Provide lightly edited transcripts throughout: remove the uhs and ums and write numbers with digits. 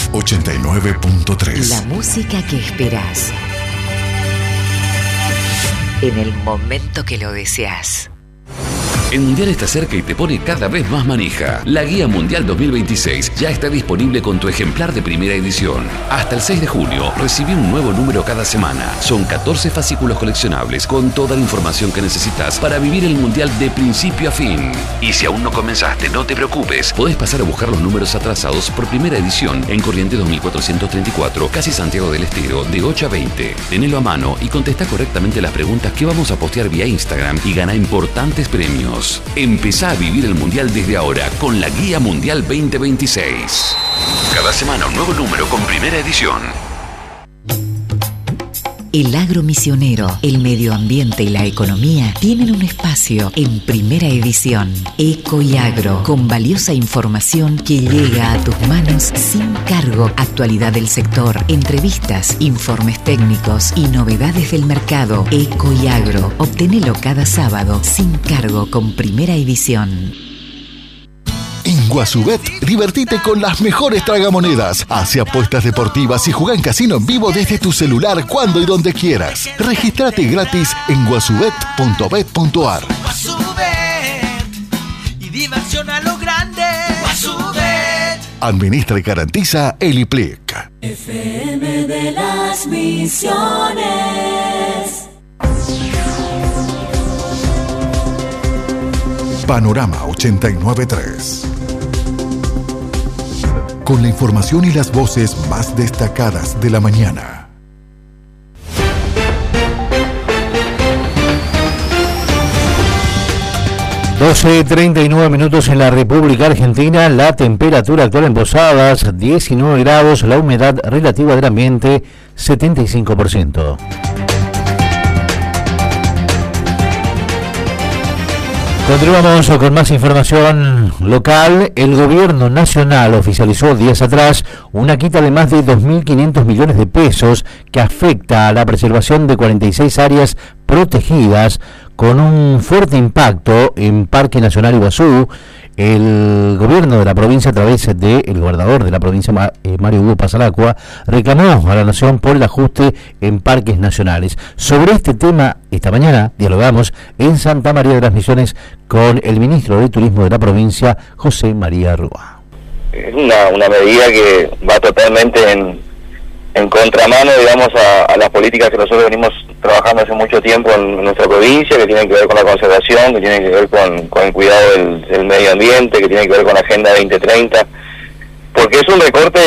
89.3. La música que esperás en el momento que lo deseas. El Mundial está cerca y te pone cada vez más manija. La Guía Mundial 2026 ya está disponible con tu ejemplar de primera edición. Hasta el 6 de junio, recibí un nuevo número cada semana. Son 14 fascículos coleccionables con toda la información que necesitas para vivir el Mundial de principio a fin. Y si aún no comenzaste, no te preocupes. Podés pasar a buscar los números atrasados por primera edición en Corrientes 2434, casi Santiago del Estero, de 8 a 20. Tenelo a mano y contesta correctamente las preguntas que vamos a postear vía Instagram y gana importantes premios. Empezá a vivir el Mundial desde ahora con la Guía Mundial 2026. Cada semana un nuevo número con primera edición. El agro misionero, el medio ambiente y la economía tienen un espacio en primera edición. Eco y Agro, con valiosa información que llega a tus manos sin cargo. Actualidad del sector, entrevistas, informes técnicos y novedades del mercado. Eco y Agro, obtenelo cada sábado sin cargo con primera edición. En Guasubet, divertite con las mejores tragamonedas. Hace apuestas deportivas y juega en casino en vivo desde tu celular cuando y donde quieras. Regístrate gratis en guasubet.bet.ar. Guasubet y diversión a lo grande. Guasubet. Administra y garantiza el IPLIC. FM de las Misiones. Panorama 89.3. Con la información y las voces más destacadas de la mañana. (12:39) en la República Argentina. La temperatura actual en Posadas, 19 grados. La humedad relativa del ambiente, 75%. Continuamos con más información local. El gobierno nacional oficializó días atrás una quita de más de 2.500 millones de pesos que afecta a la preservación de 46 áreas protegidas con un fuerte impacto en Parque Nacional Iguazú. El gobierno de la provincia, a través del gobernador de la provincia, Mario Hugo Pasalacqua, reclamó a la nación por el ajuste en parques nacionales. Sobre este tema, esta mañana dialogamos en Santa María de las Misiones con el ministro de Turismo de la provincia, José María Rúa. Es una medida que va totalmente en contramano, digamos, a las políticas que nosotros venimos trabajando hace mucho tiempo en nuestra provincia, que tienen que ver con la conservación, que tienen que ver con el cuidado del medio ambiente, que tienen que ver con la Agenda 2030, porque es un recorte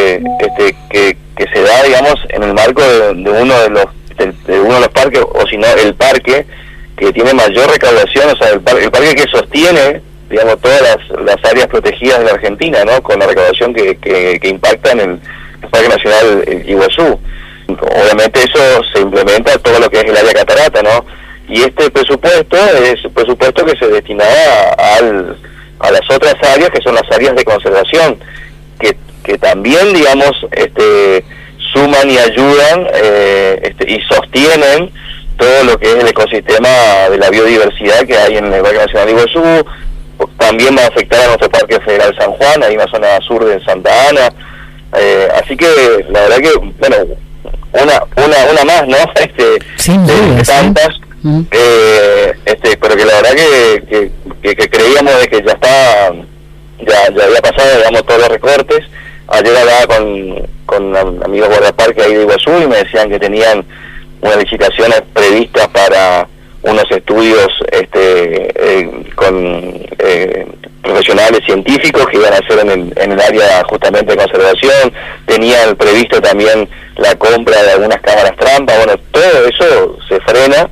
que se da, digamos, en el marco de uno de los parques, o si no, el parque que tiene mayor recaudación, o sea, el parque que sostiene, digamos, todas las áreas protegidas de la Argentina, ¿no?, con la recaudación que impacta en el Parque Nacional Iguazú. Obviamente eso se implementa todo lo que es el área catarata, ¿no? Y este presupuesto es un presupuesto que se destinaba a las otras áreas, que son las áreas de conservación, que también, digamos, suman y ayudan y sostienen todo lo que es el ecosistema de la biodiversidad que hay en el Parque Nacional Iguazú. También va a afectar a nuestro Parque Federal San Juan, ahí en la zona sur de Santa Ana. Así que la verdad que, bueno, una más, ¿no? Sin duda, tantas, pero que la verdad que creíamos de que ya había pasado, digamos, todos los recortes. Ayer hablaba con amigos guardaparques ahí de Iguazú y me decían que tenían unas licitaciones previstas para unos estudios con profesionales científicos que iban a hacer en el área justamente de conservación. Tenían previsto también la compra de algunas cámaras trampa. Bueno, todo eso se frena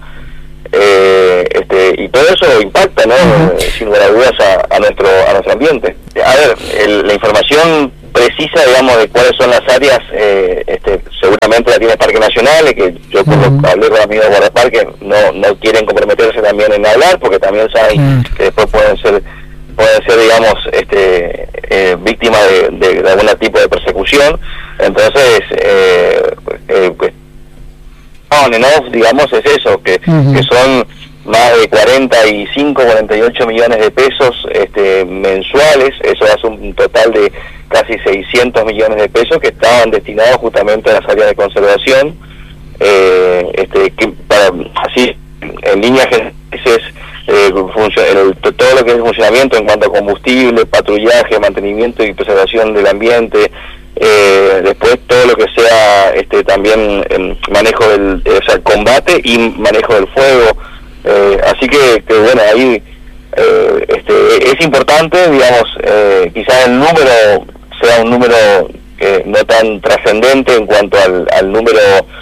y todo eso impacta, ¿no? Sin lugar a dudas a nuestro ambiente. A ver, la información precisa, digamos, de cuáles son las áreas, seguramente la tiene Parque Nacional, y que yo por lo que hablé con amigos de guardaparques no quieren comprometerse también en hablar, porque también saben que después pueden ser, digamos, víctimas de algún tipo de persecución. Entonces, digamos, es eso, que son más de 48 millones de pesos mensuales. Eso hace un total de casi 600 millones de pesos que estaban destinados justamente a las áreas de conservación, que para, así, en líneas generales, todo lo que es el funcionamiento en cuanto a combustible, patrullaje, mantenimiento y preservación del ambiente, después todo lo que sea también manejo del combate y manejo del fuego, así que bueno, ahí es importante, digamos, quizás el número sea un número no tan trascendente en cuanto al número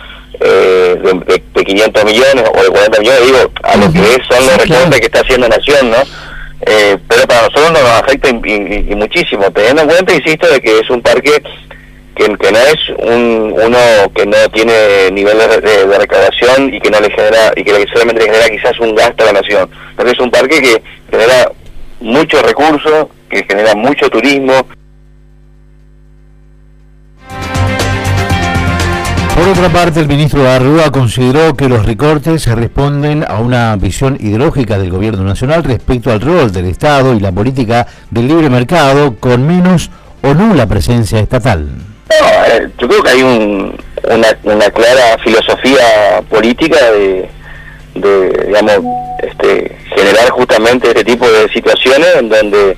de 500 millones o de 40 millones, digo, a lo que son los recortes que está haciendo Nación, ¿no? Pero para nosotros nos afecta y muchísimo, teniendo en cuenta, insisto, de que es un parque que no es uno que no tiene nivel de recaudación y que no le genera, y que solamente le genera quizás un gasto a la Nación. Entonces es un parque que genera muchos recursos, que genera mucho turismo. Por otra parte, el ministro Arrua consideró que los recortes responden a una visión ideológica del gobierno nacional respecto al rol del Estado y la política del libre mercado con menos o nula presencia estatal. No, yo creo que hay una clara filosofía política de digamos, generar justamente este tipo de situaciones en donde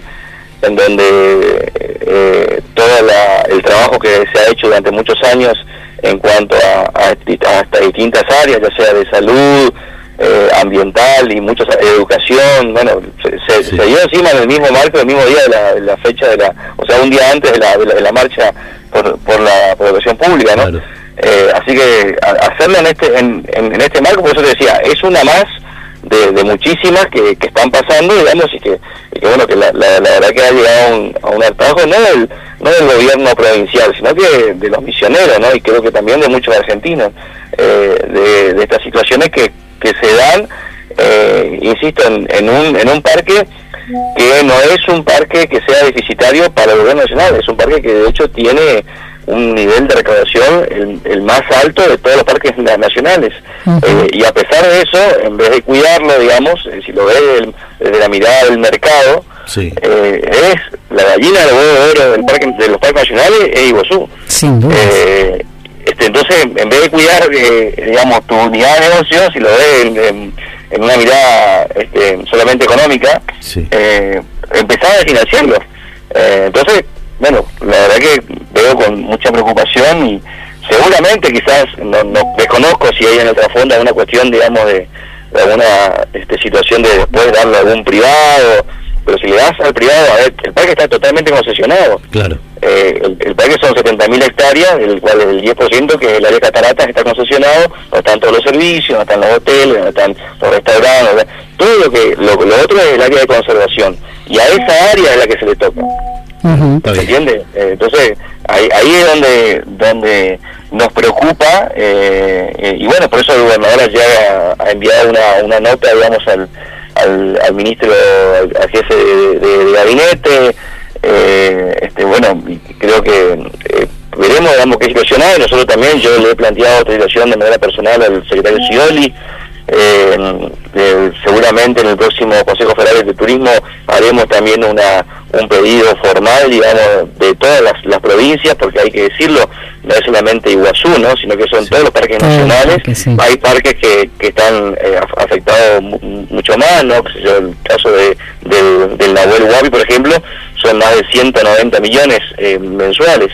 todo el trabajo que se ha hecho durante muchos años en cuanto a distintas áreas, ya sea de salud, ambiental y muchas educación, bueno, se dio encima en el mismo marco, el mismo día de la fecha o sea, un día antes de la marcha por la educación pública, ¿no? Claro. Así que hacerlo en este marco, por eso te decía, es una más de muchísimas que están pasando, digamos, y que bueno, que la verdad que ha llegado a un hartazgo no del gobierno provincial, sino que de los misioneros, ¿no? Y creo que también de muchos argentinos, de estas situaciones que se dan, insisto, en un parque que no es un parque que sea deficitario para el gobierno nacional, es un parque que de hecho tiene un nivel de recaudación el más alto de todos los parques nacionales. Y a pesar de eso, en vez de cuidarlo, digamos, si lo ves desde la mirada del mercado, es la gallina del huevo de oro de los parques nacionales, es Iguazú. Sin duda. Entonces, en vez de cuidar, digamos, tu unidad de negocio, si lo ves en una mirada solamente económica, empezar a financiarlo. Entonces, bueno, la verdad que veo con mucha preocupación y seguramente quizás, no desconozco si hay en el trasfondo alguna cuestión, digamos, de alguna situación de después darle a algún privado, pero si le das al privado, a ver, el parque está totalmente concesionado. Claro. El parque son 70.000 hectáreas, del cual el 10%, que es el área de cataratas, está concesionado, no están todos los servicios, no están los hoteles, no están los restaurantes, todo lo otro es el área de conservación, y a esa área es la que se le toca. ¿Se entiende? Entonces, ahí es donde nos preocupa, y bueno, por eso el gobernador ya ha enviado una nota, digamos, al ministro, al jefe de gabinete, bueno, creo que veremos, digamos, qué situación hay. Nosotros también, yo le he planteado otra situación de manera personal al secretario Scioli. Seguramente en el próximo Consejo Federal de Turismo haremos también un pedido formal, digamos, de todas las provincias, porque hay que decirlo, no es solamente Iguazú, ¿no? Sino que son todos los parques nacionales. Hay parques que están afectados mucho más, ¿no? El caso del Nahuel Huapi, por ejemplo, son más de 190 millones mensuales.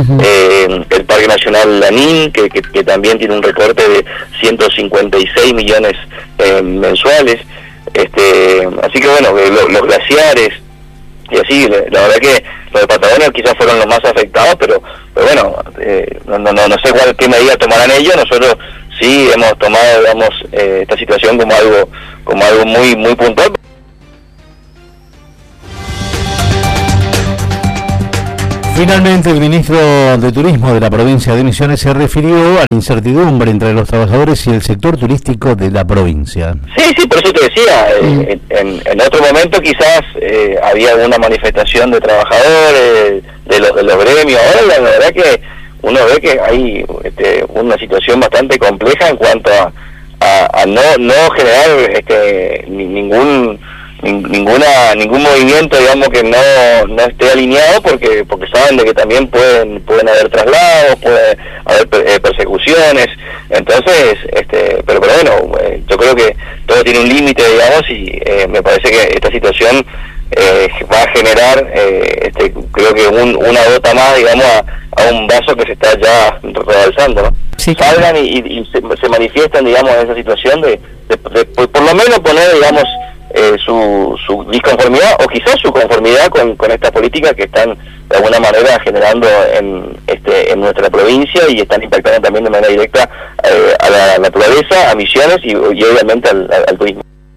El Parque Nacional Lanín, que también tiene un recorte de 156 millones mensuales. Así que bueno, los glaciares y así, la verdad que los de Patagonia quizás fueron los más afectados, pero bueno, no sé qué medida tomarán ellos. Nosotros sí hemos tomado, digamos, esta situación como algo muy muy puntual. Finalmente, el ministro de Turismo de la provincia de Misiones se refirió a la incertidumbre entre los trabajadores y el sector turístico de la provincia. Sí, por eso te decía, en otro momento quizás había alguna manifestación de trabajadores, de los gremios. Ahora la verdad que uno ve que hay una situación bastante compleja en cuanto a no generar ningún movimiento, digamos, que no esté alineado, porque saben de que también pueden haber traslados, puede haber persecuciones. Entonces, pero bueno, yo creo que todo tiene un límite, digamos, y me parece que esta situación va a generar, creo que una gota más, digamos, a un vaso que se está ya rebalsando, ¿no? Sí, salgan y se manifiestan, digamos, en esa situación de por lo menos poner, digamos, su disconformidad o quizás su conformidad con esta política que están de alguna manera generando en nuestra provincia y están impactando también de manera directa a la naturaleza, a Misiones y obviamente al turismo.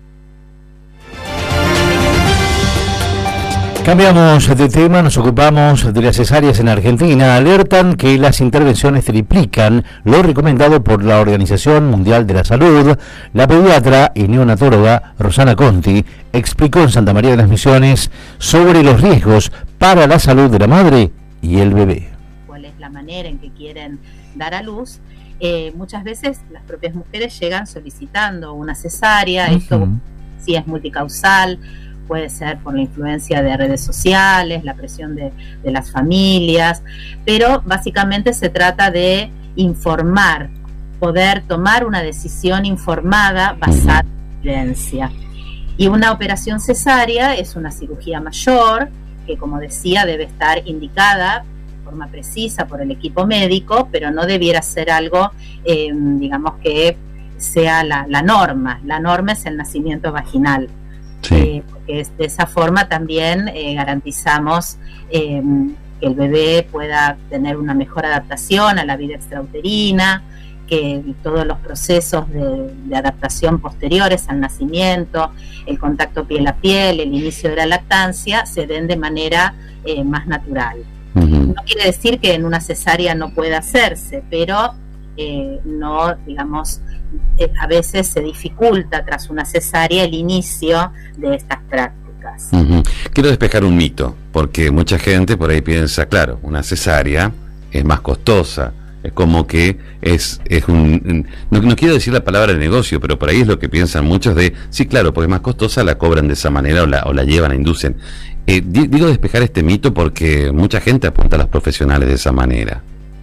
Cambiamos de tema, nos ocupamos de las cesáreas en Argentina. Alertan que las intervenciones triplican lo recomendado por la Organización Mundial de la Salud. La pediatra y neonatóloga Rosana Conti explicó en Santa María de las Misiones sobre los riesgos para la salud de la madre y el bebé. ¿Cuál es la manera en que quieren dar a luz? Muchas veces las propias mujeres llegan solicitando una cesárea. Esto sí es multicausal. Puede ser por la influencia de redes sociales, la presión de las familias, pero básicamente se trata de informar, poder tomar una decisión informada basada en evidencia. Y una operación cesárea es una cirugía mayor que, como decía, debe estar indicada de forma precisa por el equipo médico, pero no debiera ser algo, digamos, que sea la norma. La norma es el nacimiento vaginal. Sí. Porque de esa forma también garantizamos que el bebé pueda tener una mejor adaptación a la vida extrauterina, que todos los procesos de adaptación posteriores al nacimiento, el contacto piel a piel, el inicio de la lactancia, se den de manera más natural. No quiere decir que en una cesárea no pueda hacerse, pero no, digamos, a veces se dificulta tras una cesárea el inicio de estas prácticas. Quiero despejar un mito, porque mucha gente por ahí piensa, claro, una cesárea es más costosa, es como que es no quiero decir la palabra de negocio, pero por ahí es lo que piensan muchos de, sí, claro, porque es más costosa, la cobran de esa manera o la llevan, la inducen. Digo despejar este mito porque mucha gente apunta a los profesionales de esa manera.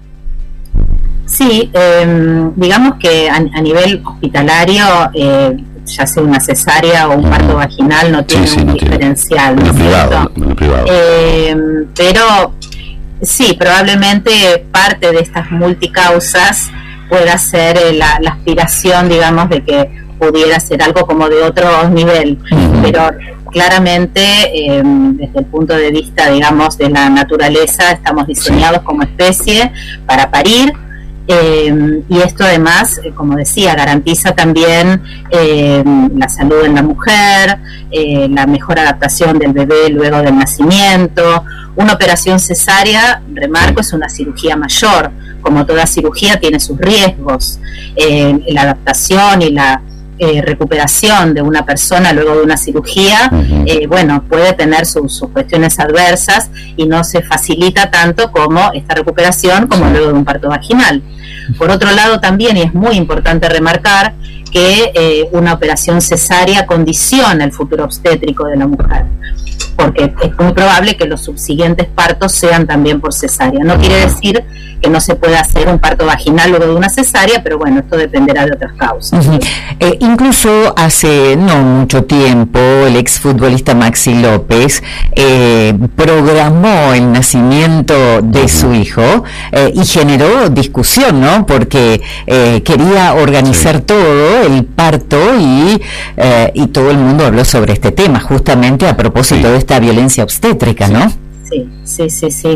Sí, digamos que a nivel hospitalario, ya sea una cesárea o un parto vaginal, no tiene un diferencial. En lo privado. Pero sí, probablemente parte de estas multicausas pueda ser la aspiración, digamos, de que pudiera ser algo como de otro nivel, pero claramente desde el punto de vista, digamos, de la naturaleza, estamos diseñados como especie para parir. Y esto además, como decía, garantiza también la salud en la mujer, la mejor adaptación del bebé luego del nacimiento. Una operación cesárea, remarco, es una cirugía mayor. Como toda cirugía tiene sus riesgos. La adaptación y la recuperación de una persona luego de una cirugía, bueno, puede tener sus cuestiones adversas y no se facilita tanto como esta recuperación como luego de un parto vaginal. Por otro lado también, y es muy importante remarcar, que una operación cesárea condiciona el futuro obstétrico de la mujer, porque es muy probable que los subsiguientes partos sean también por cesárea. No quiere decir que no se pueda hacer un parto vaginal luego de una cesárea, pero bueno, esto dependerá de otras causas. Incluso hace no mucho tiempo el exfutbolista Maxi López programó el nacimiento de su hijo y generó discusión, ¿no? Porque quería organizar todo el parto y todo el mundo habló sobre este tema, justamente a propósito de esta violencia obstétrica, ¿no? Sí.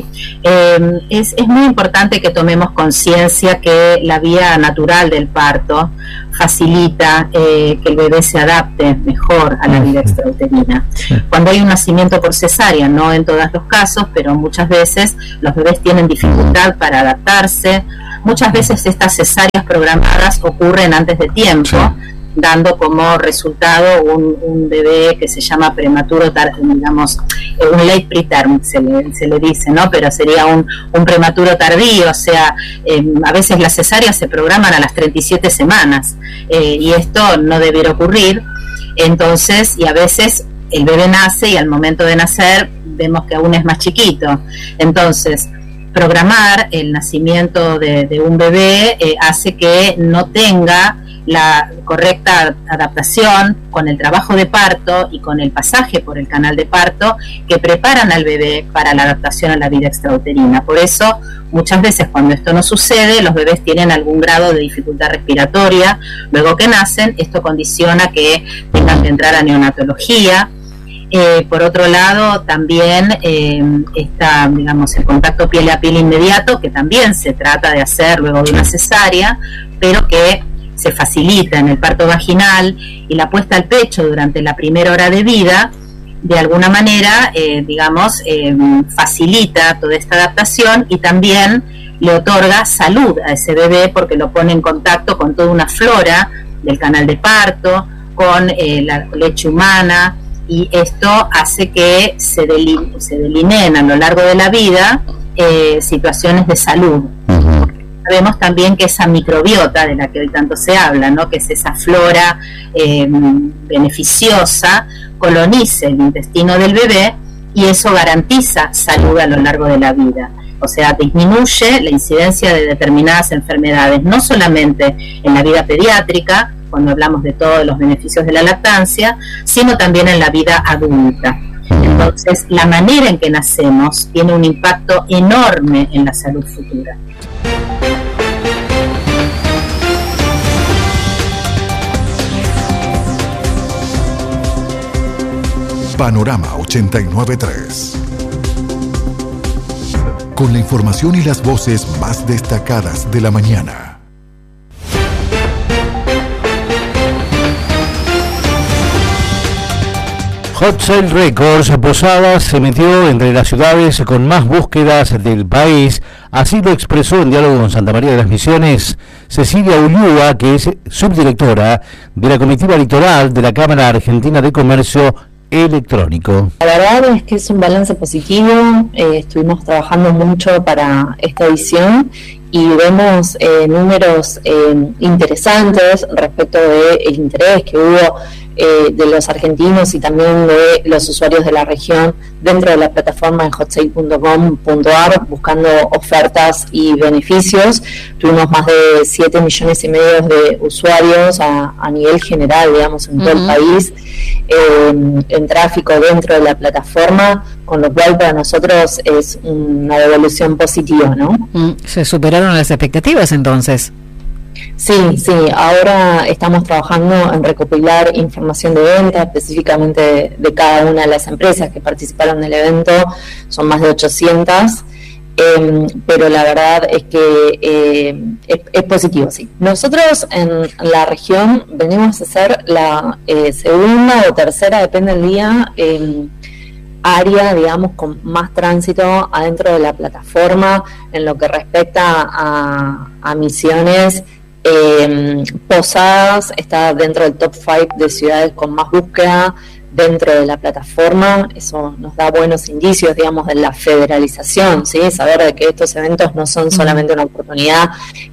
Es muy importante que tomemos conciencia que la vía natural del parto facilita que el bebé se adapte mejor a la vida extrauterina. Cuando hay un nacimiento por cesárea, no en todos los casos, pero muchas veces los bebés tienen dificultad para adaptarse. Muchas veces estas cesáreas programadas ocurren antes de tiempo. dando como resultado un bebé que se llama prematuro, digamos, un late preterm se le dice, ¿no? Pero sería un prematuro tardío, o sea, a veces las cesáreas se programan a las 37 semanas, y esto no debiera ocurrir. Entonces, y a veces el bebé nace y al momento de nacer vemos que aún es más chiquito. Entonces, programar el nacimiento de un bebé hace que no tenga la correcta adaptación con el trabajo de parto y con el pasaje por el canal de parto que preparan al bebé para la adaptación a la vida extrauterina. Por eso, muchas veces cuando esto no sucede, los bebés tienen algún grado de dificultad respiratoria luego que nacen. Esto condiciona que tengan que entrar a neonatología. Por otro lado, también está, digamos, el contacto piel a piel inmediato, que también se trata de hacer luego de una cesárea, pero que se facilita en el parto vaginal, y la puesta al pecho durante la primera hora de vida, de alguna manera, digamos, facilita toda esta adaptación y también le otorga salud a ese bebé, porque lo pone en contacto con toda una flora del canal de parto, con la leche humana, y esto hace que se delineen a lo largo de la vida situaciones de salud. Sabemos también que esa microbiota de la que hoy tanto se habla, ¿no? Que es esa flora beneficiosa, colonice el intestino del bebé, y eso garantiza salud a lo largo de la vida. O sea, disminuye la incidencia de determinadas enfermedades, no solamente en la vida pediátrica, cuando hablamos de todos los beneficios de la lactancia, sino también en la vida adulta. Entonces, la manera en que nacemos tiene un impacto enorme en la salud futura. Panorama 89.3. Con la información y las voces más destacadas de la mañana. Hot Sale Records Posadas se metió entre las ciudades con más búsquedas del país. Así lo expresó en diálogo con Santa María de las Misiones Cecilia Ulúa, que es subdirectora de la comitiva litoral de la Cámara Argentina de Comercio Electrónico. La verdad es que es un balance positivo. Estuvimos trabajando mucho para esta edición y vemos números interesantes respecto del interés que hubo de los argentinos y también de los usuarios de la región dentro de la plataforma en hotsale.com.ar buscando ofertas y beneficios. Tuvimos más de 7,5 millones de usuarios a nivel general, digamos, en todo el país, en tráfico dentro de la plataforma, con lo cual para nosotros es una devolución positiva, ¿no? ¿Se superaron las expectativas entonces? Sí, ahora estamos trabajando en recopilar información de venta, específicamente de cada una de las empresas que participaron del evento. Son más de 800, pero la verdad es que es positivo, sí. Nosotros en la región venimos a ser la segunda o tercera, depende del día, área, digamos, con más tránsito adentro de la plataforma en lo que respecta a Misiones. Posadas está dentro del top 5 de ciudades con más búsqueda dentro de la plataforma. Eso nos da buenos indicios, digamos, de la federalización, ¿sí? Saber de que estos eventos no son solamente una oportunidad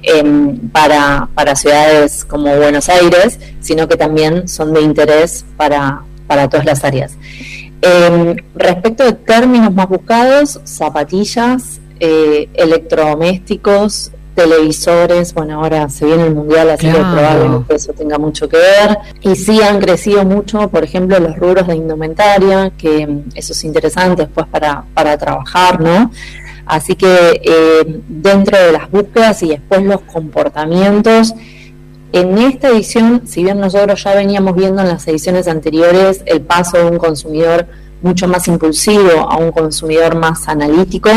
para ciudades como Buenos Aires, sino que también son de interés para todas las áreas. Respecto de términos más buscados, zapatillas, electrodomésticos, televisores. Bueno, ahora se viene el mundial, así que probablemente eso tenga mucho que ver. Y sí han crecido mucho, por ejemplo, los rubros de indumentaria, que eso es interesante después para trabajar, ¿no? Así que dentro de las búsquedas y después los comportamientos, en esta edición, si bien nosotros ya veníamos viendo en las ediciones anteriores el paso de un consumidor mucho más impulsivo a un consumidor más analítico,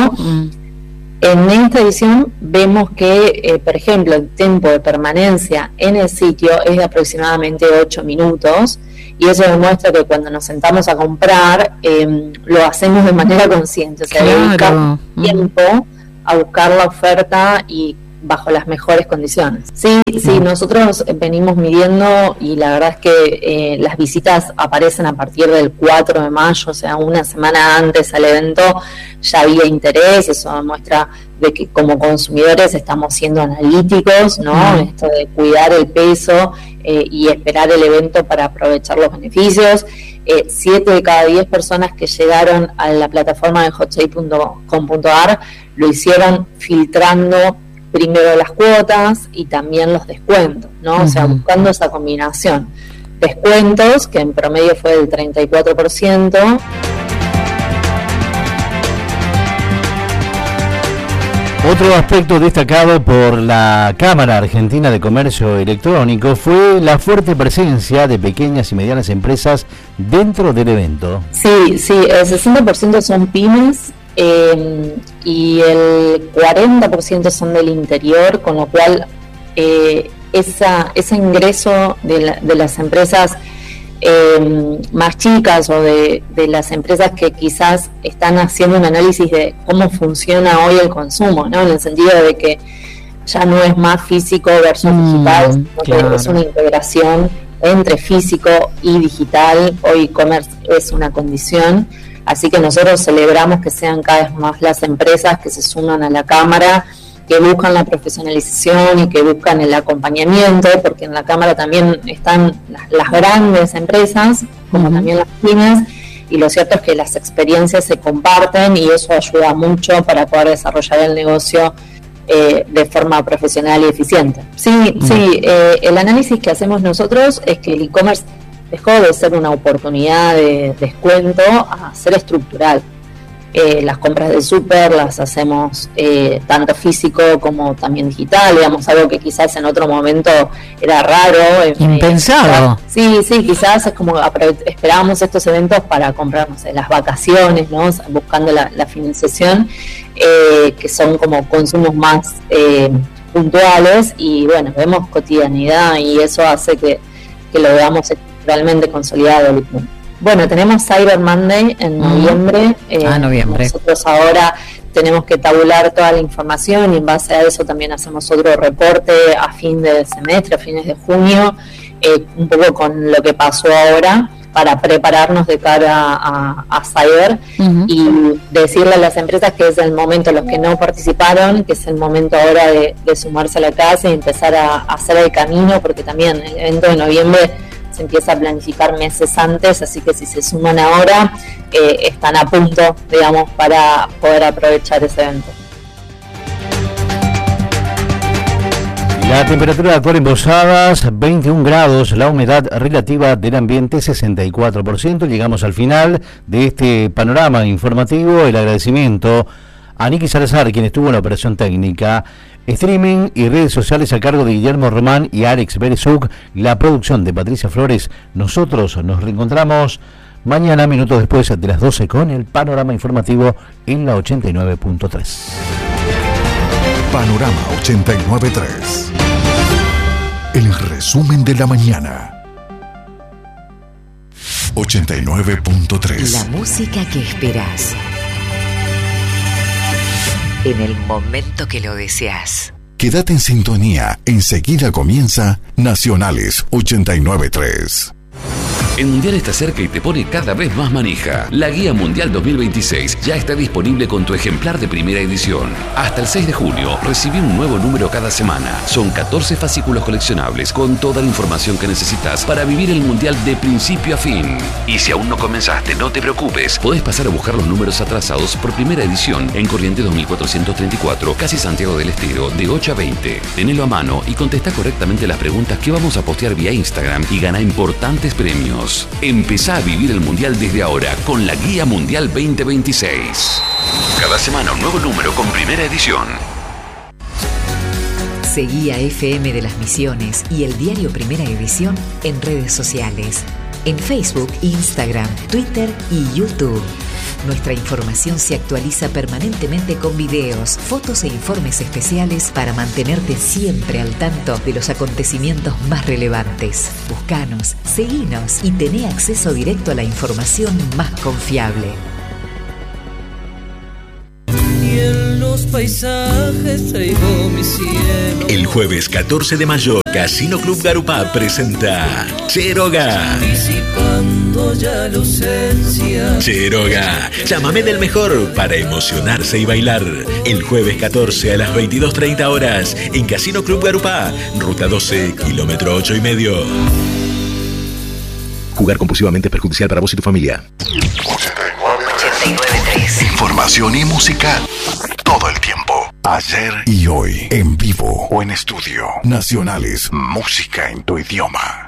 en esta edición vemos que, por ejemplo, el tiempo de permanencia en el sitio es de aproximadamente 8 minutos, y eso demuestra que cuando nos sentamos a comprar lo hacemos de manera consciente, o sea, dedicamos tiempo a buscar la oferta y bajo las mejores condiciones. Sí, nosotros venimos midiendo y la verdad es que las visitas aparecen a partir del 4 de mayo, o sea, una semana antes al evento ya había interés. Eso demuestra de que como consumidores estamos siendo analíticos, ¿no? Esto de cuidar el peso y esperar el evento para aprovechar los beneficios. 7 de cada 10 personas que llegaron a la plataforma de hotshape.com.ar lo hicieron filtrando primero las cuotas y también los descuentos, ¿no? O sea, buscando esa combinación. Descuentos, que en promedio fue del 34%. Otro aspecto destacado por la Cámara Argentina de Comercio Electrónico fue la fuerte presencia de pequeñas y medianas empresas dentro del evento. Sí, el 60% son pymes y el 40% son del interior, con lo cual ese ingreso de las empresas más chicas o de las empresas que quizás están haciendo un análisis de cómo funciona hoy el consumo, ¿no? En el sentido de que ya no es más físico versus digital, sino que es una integración entre físico y digital. Hoy e-commerce es una condición, así que nosotros celebramos que sean cada vez más las empresas que se suman a la Cámara, que buscan la profesionalización y que buscan el acompañamiento, porque en la Cámara también están las grandes empresas, como también las pymes, y lo cierto es que las experiencias se comparten y eso ayuda mucho para poder desarrollar el negocio de forma profesional y eficiente. El análisis que hacemos nosotros es que el e-commerce dejó de ser una oportunidad de descuento a ser estructural. Las compras del súper las hacemos tanto físico como también digital, digamos, algo que quizás en otro momento era raro, impensado. Sí, quizás es como esperábamos estos eventos para comprar, no sé, las vacaciones, ¿no? Buscando la financiación, que son como consumos más puntuales, y bueno, vemos cotidianidad y eso hace que lo veamos estructuralmente consolidado. Bueno, tenemos Cyber Monday en noviembre. Nosotros ahora tenemos que tabular toda la información y en base a eso también hacemos otro reporte a fin de semestre, a fines de junio, un poco con lo que pasó ahora, para prepararnos de cara a Cyber y decirle a las empresas que es el momento, los que no participaron, que es el momento ahora de sumarse a la casa y empezar a hacer el camino, porque también el evento de noviembre se empieza a planificar meses antes, así que si se suman ahora, están a punto, digamos, para poder aprovechar ese evento. La temperatura actual en Posadas, 21 grados, la humedad relativa del ambiente, 64%. Llegamos al final de este panorama informativo. El agradecimiento a Niki Salazar, quien estuvo en la operación técnica, streaming y redes sociales a cargo de Guillermo Román y Alex Berezuk, la producción de Patricia Flores. Nosotros nos reencontramos mañana, minutos después de las 12, con el panorama informativo en la 89.3. Panorama 89.3. El resumen de la mañana. 89.3. La música que esperás en el momento que lo deseas. Quédate en sintonía. Enseguida comienza Nacionales 89.3. El Mundial está cerca y te pone cada vez más manija. La Guía Mundial 2026 ya está disponible con tu ejemplar de primera edición. Hasta el 6 de junio recibí un nuevo número cada semana. Son 14 fascículos coleccionables con toda la información que necesitas para vivir el Mundial de principio a fin. Y si aún no comenzaste, no te preocupes. Podés pasar a buscar los números atrasados por primera edición en Corrientes 2434, casi Santiago del Estero, de 8 a 20. Tenelo a mano y contesta correctamente las preguntas que vamos a postear vía Instagram y gana importantes premios. Empezá a vivir el Mundial desde ahora con la Guía Mundial 2026. Cada semana un nuevo número con primera edición. Seguí a FM de las Misiones y el diario Primera Edición en redes sociales. En Facebook, Instagram, Twitter y YouTube. Nuestra información se actualiza permanentemente con videos, fotos e informes especiales para mantenerte siempre al tanto de los acontecimientos más relevantes. Búscanos, seguinos y tené acceso directo a la información más confiable. en los paisajes traigo mi cielo. El jueves 14 de mayo, Casino Club Garupá presenta Cheroga. Anticipando ya la ausencia. Cheroga, llámame del mejor para emocionarse y bailar. El jueves 14 a las 22:30 horas en Casino Club Garupá, ruta 12, kilómetro 8,5. Jugar compulsivamente es perjudicial para vos y tu familia. 89.3. Información y música todo el tiempo. Ayer y hoy. En vivo o en estudio. Nacionales. Música en tu idioma.